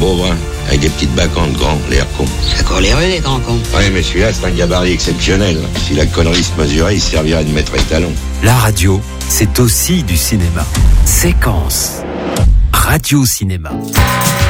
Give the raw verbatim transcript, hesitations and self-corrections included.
beau brun, avec des petites bacchantes grands, l'air con. C'est encore les rues, les grands cons. Ouais, mais celui-là, c'est un gabarit exceptionnel. Si la connerie se mesurait, il servirait de maître étalon. La radio, c'est aussi du cinéma. Séquence. Radio Cinéma.